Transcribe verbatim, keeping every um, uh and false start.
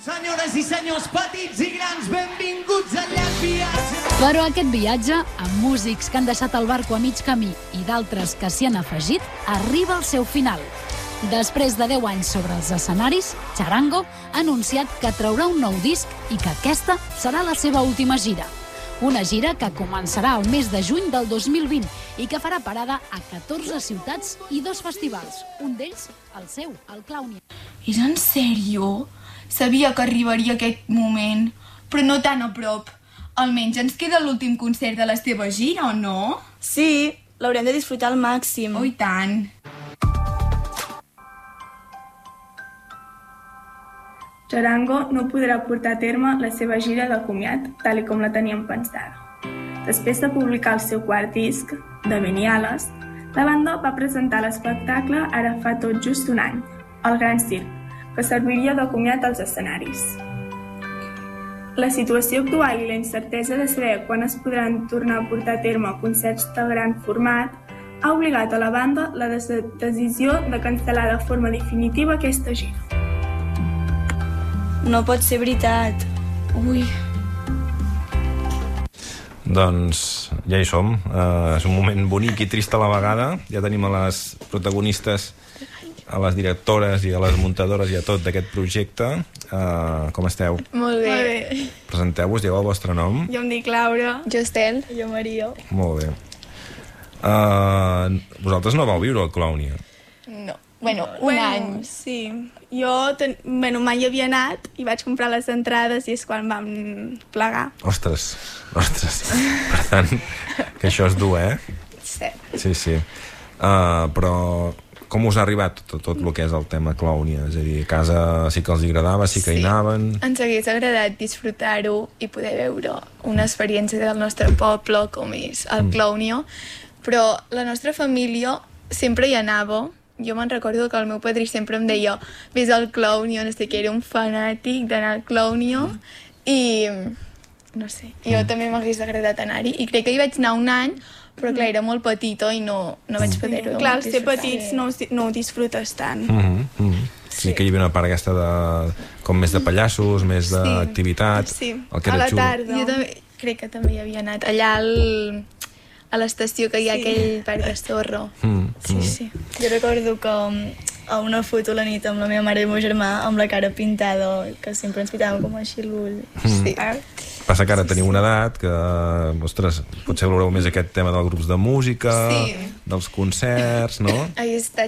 Senyores i senyors, petits i grans, benvinguts al llarg viatge. Però aquest viatge, amb músics que han deixat el barco a mig camí i d'altres que s'hi han afegit, arriba al seu final. Després de deu anys sobre els escenaris, Txarango ha anunciat que traurà un nou disc i que aquesta serà la seva última gira. Una gira que començarà el mes de juny del dos mil vint i que farà parada a catorze ciutats i dos festivals. Un d'ells, el seu, el Clownia. És en sèrio? Sabia que arribaria aquest moment, però no tan a prop. Almenys ens queda l'últim concert de la teva gira, o no? Sí, l'haurem de disfrutar al màxim. Oh, i tant. Txarango no podrà portar a terme la seva gira de comiat, tal com la teníem pensada. Després de publicar el seu quart disc, De Beniales, la banda va presentar l'espectacle ara fa tot just un any, el Gran Circ, que serviria de comiat als escenaris. La situació actual i la incertesa de saber quan es podran tornar a portar a terme concerts de gran format ha obligat a la banda la decisió de cancel·lar de forma definitiva aquesta gira. No pot ser veritat. Ui. Doncs ja hi som. Uh, és un moment bonic i trist a la vegada. Ja tenim a les protagonistes, a les directores i a les muntadores i a tot d'aquest projecte. Uh, com esteu? Molt bé. Molt bé. Presenteu-vos, digueu el vostre nom. Jo em dic Laura. Jo Estel. Jo Maria. Molt bé. Uh, vosaltres no vau viure el Clownia? No. Bueno, un bueno, any. Sí. Jo ten... bueno, mai hi havia anat i vaig comprar les entrades i és quan vam plegar. Ostres, ostres. Per tant, que això és dur, eh? Sí. Sí, sí. Uh, però com us ha arribat tot, tot el que és el tema Clownia? És a dir, a casa sí que els agradava, sí que Sí. hi anaven... Ens hagués agradat disfrutar-ho i poder veure una experiència del nostre poble com és el mm. Clownia, però la nostra família sempre hi anava. Jo me'n recordo que el meu padrí sempre em deia vés al Clownia, no sé què, era un fanàtic d'anar al Clownia mm. i no sé, jo mm. també m'hagués agradat anar-hi i crec que hi vaig anar un any, però clar, era molt petita i no, no vaig poder-ho. Clar, els ser petits no, no ho disfrutes tant. Mm -hmm, mm -hmm. Sí. sí que hi havia una part aquesta de com més de pallassos, més d'activitat. Sí, el que a era la xulo. tarda. Jo també, crec que també hi havia anat allà al, a l'estació que hi ha Sí. aquell parc de sorra. Mm, Sí, mm. sí. Jo recordo que a una foto la nit amb la meva mare i el meu germà amb la cara pintada, que sempre ens pitàvem com així l'ull. Mm. Sí. Passa que ara teniu una edat que, ostres, potser valoreu més aquest tema dels grups de música, Sí. dels concerts, no? Hagués estat